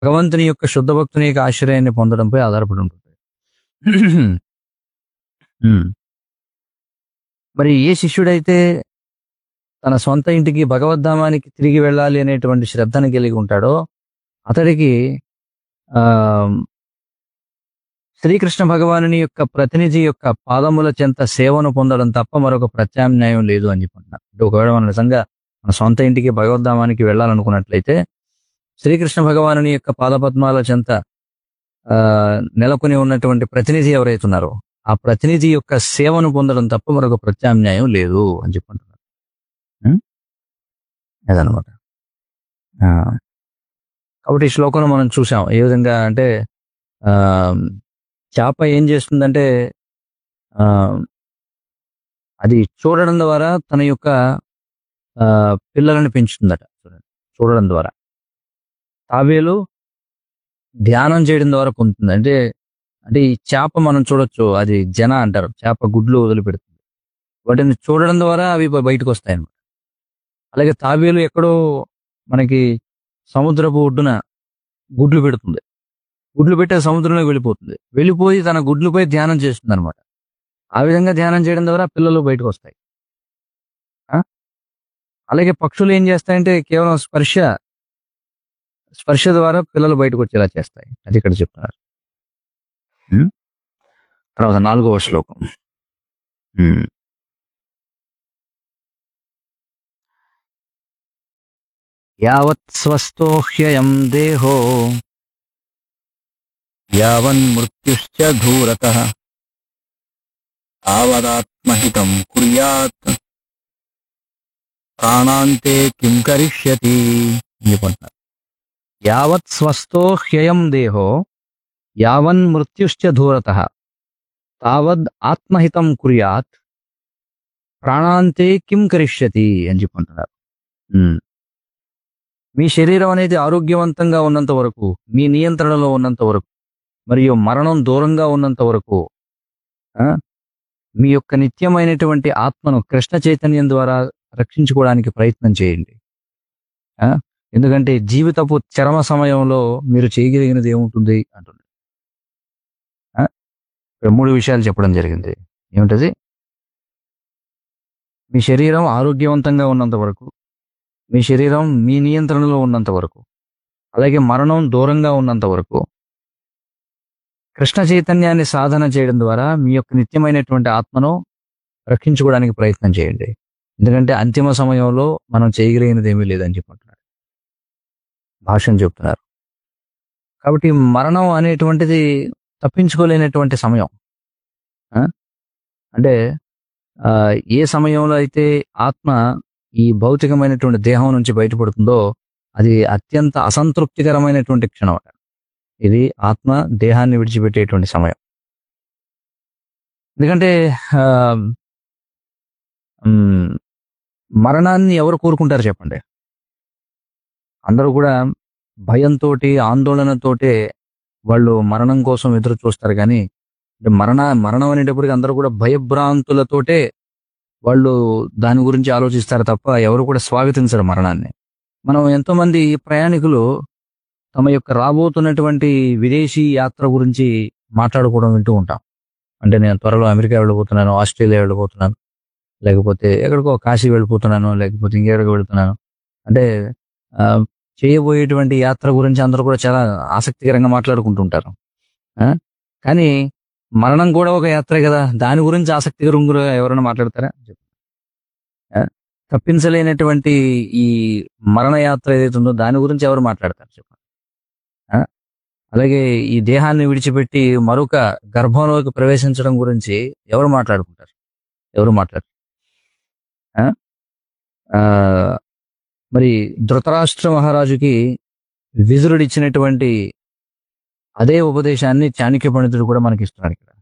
భగవంతుని యొక్క శుద్ధ భక్తుని యొక్క ఆశ్రయాన్ని పొందడంపై ఆధారపడి ఉంటుంది. హ్మ్. మరి ఏ శిష్యుడైతే తన సొంత ఇంటికి భగవద్ధామానికి తిరిగి వెళ్ళాలి అనేటువంటి శ్రద్ధను కలిగి ఉంటాడో అతడికి ఆ శ్రీకృష్ణ భగవానుని యొక్క ప్రతినిధి యొక్క పాదముల చెంత సేవను పొందడం తప్ప మరొక ప్రత్యామ్నాయం లేదు అని చెప్పంటున్నారు. అంటే ఒకవేళ మన నిజంగా మన సొంత ఇంటికి భగవద్ధామానికి వెళ్ళాలనుకున్నట్లయితే శ్రీకృష్ణ భగవానుని యొక్క పాదపద్మాల చెంత ఆ నెలకొని ఉన్నటువంటి ప్రతినిధి ఎవరైతే ఉన్నారో ఆ ప్రతినిధి యొక్క సేవను పొందడం తప్ప మరొక ప్రత్యామ్నాయం లేదు అని చెప్పంటున్నారు. ఉం? అదనమాట. ఆ, కాబట్టి ఈ శ్లోకంలో మనం చూసాం ఏ విధంగా అంటే ఆ చేప ఏం చేస్తుందంటే ఆ అది చూడడం ద్వారా తన యొక్క ఆ పిల్లలను పెంచుతుందట. చూడండి, చూడడం ద్వారా. తాబేలు ధ్యానం చేయడం ద్వారా పొందుతుంది. అంటే అంటే ఈ చేప మనం చూడొచ్చు, అది జన అంటారు, చేప గుడ్లు వదిలిపెడుతుంది. వాటిని చూడడం ద్వారా అవి బయటకు వస్తాయి అన్నమాట. అలాగే తాబేలు ఎక్కడో మనకి సముద్రపు ఒడ్డున గుడ్లు పెడుతుంది. గుడ్లు పెట్టే సముద్రంలోకి వెళ్ళిపోతుంది. వెళ్ళిపోయి తన గుడ్లపై ధ్యానం చేస్తుంది అనమాట. ఆ విధంగా ధ్యానం చేయడం ద్వారా పిల్లలు బయటకు వస్తాయి. ఆ? అలాగే పక్షులు ఏం చేస్తాయంటే కేవలం స్పర్శ ద్వారా పిల్లలు బయటకు వచ్చేలా చేస్తాయి. అది ఇక్కడ చెప్తున్నారు. ఉం? తర్వాత 4వ శ్లోకం. ఉం. యావత్ స్వస్థో హ్యయం దేహో యావన్ మృత్యుశ్చ ధూరతః తావదాత్మహితం కుర్యాత్ ప్రాణాంతే కిం కరిష్యతి అని చెప్పంటున్నారు. యావత్ స్వస్థో హ్యయం దేహో యావన్ మృత్యుశ్చ ధూరతః తావద్ ఆత్మహితం కుర్యాత్ ప్రాణాంతే కిం కరిష్యతి అని చెప్పంటున్నారు. మీ శరీరం అనేది ఆరోగ్యవంతంగా ఉన్నంత వరకు, మీ నియంత్రణలో ఉన్నంత వరకు, మరియు మరణం దూరంగా ఉన్నంత వరకు ఆ, మీ యొక్క నిత్యమైనటువంటి ఆత్మను కృష్ణ చైతన్యం ద్వారా రక్షించుకోవడానికి ప్రయత్నం చేయండి. ఆ, ఎందుకంటే జీవితపు చరమ సమయంలో మీరు చేయగలిగినది ఏముంటుంది అంటుంది. ఆ, ఇక్కడ 3 విషయాలు చెప్పడం జరిగింది. ఏమిటది? మీ శరీరం ఆరోగ్యవంతంగా ఉన్నంత వరకు, మీ శరీరం మీ నియంత్రణలో ఉన్నంత వరకు, అలాగే మరణం దూరంగా ఉన్నంత వరకు కృష్ణ చైతన్యాన్ని సాధన చేయడం ద్వారా మీ యొక్క నిత్యమైనటువంటి ఆత్మను రక్షించుకోవడానికి ప్రయత్నం చేయండి. ఎందుకంటే అంతిమ సమయంలో మనం చేయగలిగినది ఏమీ లేదని చెప్పుకుంటున్నారు, భాష్యం చెప్తున్నారు. కాబట్టి మరణం అనేటువంటిది తప్పించుకోలేనటువంటి సమయం. ఆ? అంటే ఏ సమయంలో అయితే ఆత్మ ఈ భౌతికమైనటువంటి దేహం నుంచి బయటపడుతుందో అది అత్యంత అసంతృప్తికరమైనటువంటి క్షణం. ఇది ఆత్మ దేహాన్ని విడిచిపెట్టేటువంటి సమయం. ఎందుకంటే ఆ, మ్, మరణాన్ని ఎవరు కోరుకుంటారు చెప్పండి? అందరూ కూడా భయంతోటి ఆందోళనతోటే వాళ్ళు మరణం కోసం ఎదురు చూస్తారు. కానీ మరణం అనేటప్పటికి అందరూ కూడా భయభ్రాంతులతోటే వాళ్ళు దాని గురించి ఆలోచిస్తారు తప్ప ఎవరు కూడా స్వాగతించరు మరణాన్ని. మనం ఎంతో మంది ప్రయాణికులు తమ యొక్క రాబోతున్నటువంటి విదేశీ యాత్ర గురించి మాట్లాడుకోవడం వింటూ ఉంటాం. అంటే నేను త్వరలో అమెరికా వెళ్ళిపోతున్నాను, ఆస్ట్రేలియా వెళ్ళిపోతున్నాను, లేకపోతే ఎక్కడికో కాశీ వెళ్ళిపోతున్నాను, లేకపోతే ఇంకెక్కడికి వెళ్తున్నాను. అంటే ఆ, చేయబోయేటువంటి యాత్ర గురించి అందరూ కూడా చాలా ఆసక్తికరంగా మాట్లాడుకుంటుంటారు. ఆ? కానీ మరణం కూడా ఒక యాత్రే కదా, దాని గురించి ఆసక్తికరంగా ఎవరైనా మాట్లాడతారా? ఆ? తప్పించలేనటువంటి ఈ మరణ యాత్ర ఏదైతే ఉందో దాని గురించి ఎవరు మాట్లాడతారు చెప్పండి? ఆ? అలాగే ఈ దేహాన్ని విడిచిపెట్టి మరొక గర్భంలోకి ప్రవేశించడం గురించి ఎవరు మాట్లాడుకుంటారు? ఎవరు మాట్లాడరు. ఆ? ఆ, మరి ధృతరాష్ట్ర మహారాజుకి విదురుడు ఇచ్చినటువంటి అదే ఉపదేశాన్ని చాణక్య పండితుడు కూడా మనకి ఇస్తున్నాడు ఇక్కడ.